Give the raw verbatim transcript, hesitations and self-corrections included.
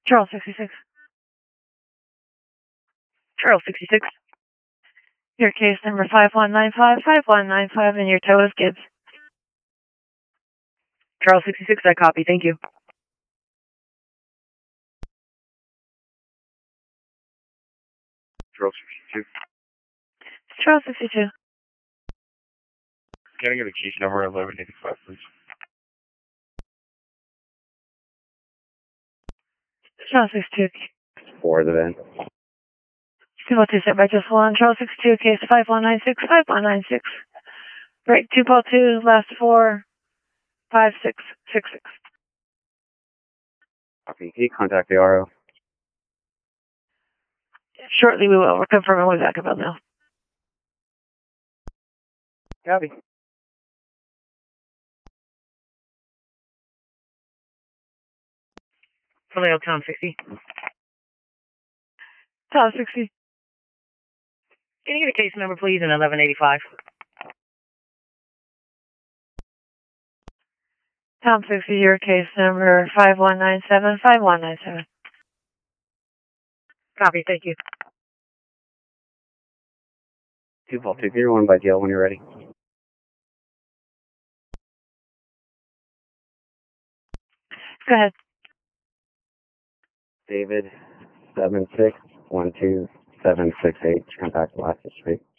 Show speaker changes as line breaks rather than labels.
Charles sixty-six. Charles sixty-six. Your case number five one nine five, five one nine five, and your tow is Gibbs. Charles sixty-six, I copy. Thank you.
Charles sixty-two.
Charles sixty-two.
Can I get a case number eleven eighty-five, please?
Charles sixty-two.
For the van.
two oh two, set by just one. Charles sixty-two, case five one nine six, five one nine six. Break two call two, last four, five six six six.
Copy. Can you contact the R O?
Shortly we will. We're confirming we'll be back about now.
Copy.
Vallejo, Tom sixty. Tom sixty. Can you get a case number, please, in eleven eighty-five? Tom sixty, your case number five one nine seven, five one nine seven. Copy, thank you.
two call two, zero one by D L when you're ready.
Go ahead.
David, seven six one two seven six eight, contact Alaska Street.